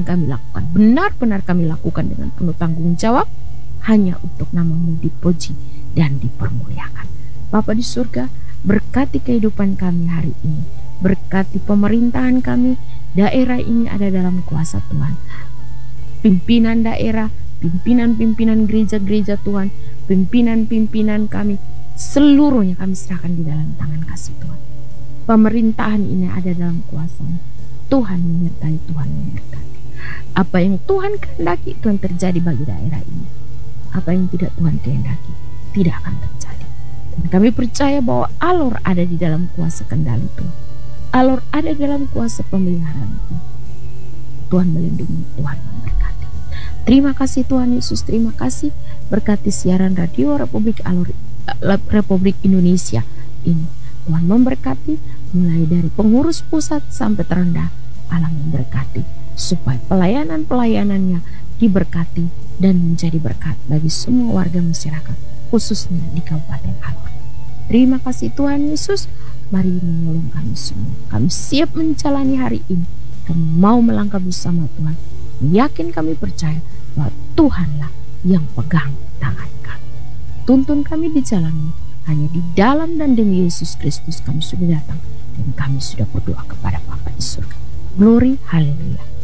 kami lakukan, benar-benar kami lakukan dengan penuh tanggung jawab, hanya untuk nama-Mu dipuji dan dipermuliakan. Bapa di surga, berkati kehidupan kami hari ini, berkati pemerintahan kami, daerah ini ada dalam kuasa Tuhan. Pimpinan daerah, pimpinan-pimpinan gereja-gereja Tuhan, pimpinan-pimpinan kami, seluruhnya kami serahkan di dalam tangan kasih Tuhan. Pemerintahan ini ada dalam kuasa-Mu. Tuhan menyertai, Tuhan memberkati. Apa yang Tuhan kehendaki, Tuhan terjadi bagi daerah ini. Apa yang tidak Tuhan kehendaki, tidak akan terjadi. Dan kami percaya bahwa alur ada di dalam kuasa kendali Tuhan. Alur ada dalam kuasa pemeliharaan Tuhan. Tuhan melindungi, Tuhan memberkati. Terima kasih Tuhan Yesus, terima kasih. Berkati siaran radio Republik Indonesia ini. Tuhan memberkati, mulai dari pengurus pusat sampai terendah. Allah memberkati, supaya pelayanan-pelayanannya diberkati dan menjadi berkat bagi semua warga masyarakat, khususnya di Kabupaten Alor. Terima kasih Tuhan Yesus. Mari menolong kami semua. Kami siap menjalani hari ini. Kami mau melangkah bersama Tuhan. Yakin kami percaya bahwa Tuhanlah yang pegang tangan kami. Tuntun kami di jalan-Mu. Hanya di dalam dan demi Yesus Kristus kami sudah datang, dan kami sudah berdoa kepada Bapa di surga. Glory, haleluya.